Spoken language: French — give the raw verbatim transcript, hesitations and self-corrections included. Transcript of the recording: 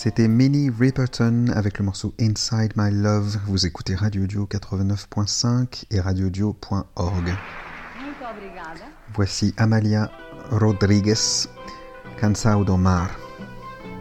C'était Minnie Riperton avec le morceau Inside My Love. Vous écoutez Radio Dio quatre-vingt-neuf point cinq et radio dio point org. Voici Amalia Rodrigues, Cansado do Mar.